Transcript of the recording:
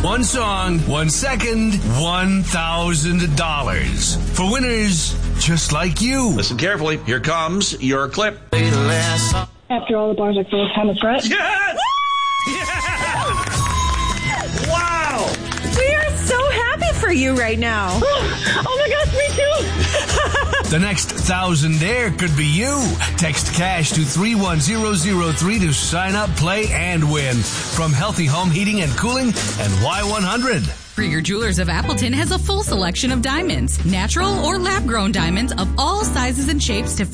One song, 1 second, $1,000. For winners just like you. Listen carefully. Here comes your clip. After all the bars are full, it's time to fret. Yes! Yes! Wow! We are so happy for you right now. Oh my gosh, me too! The next thousandaire could be you. Text cash to 31003 to sign up, play, and win. From Healthy Home Heating and Cooling and Y100. Krieger Jewelers of Appleton has a full selection of diamonds, natural or lab-grown diamonds of all sizes and shapes to fit